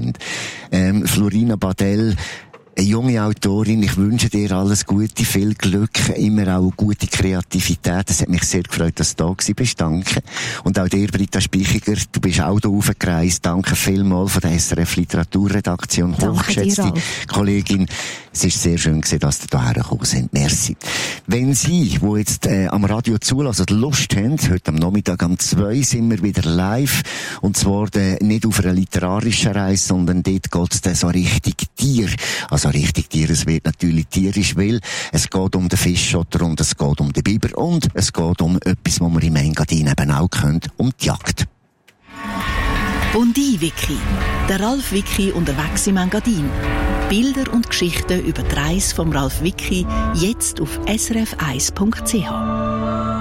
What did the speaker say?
sind. Florina Badel, eine junge Autorin, ich wünsche dir alles Gute, viel Glück, immer auch gute Kreativität. Es hat mich sehr gefreut, dass du da gewesen bist. Danke. Und auch dir, Britta Speichiger, du bist auch da raufgereist. Danke vielmals von der SRF Literaturredaktion. Hochgeschätzte Kollegin. Es ist sehr schön gewesen, dass ihr hierher gekommen sind. Merci. Wenn Sie, die jetzt am Radio zulassen, Lust haben, heute am Nachmittag um 2 sind wir wieder live. Und zwar nicht auf einer literarischen Reise, sondern dort geht's dann so richtig Tier. Also richtig Tier, es wird natürlich tierisch, weil es geht um den Fischotter und es geht um den Biber und es geht um etwas, was man im Engadin eben auch kennt, um die Jagd. Bondi-Wiki. Der Ralf Wiki unterwegs im Engadin. Bilder und Geschichten über die Reise vom Ralf Wiki jetzt auf srf1.ch.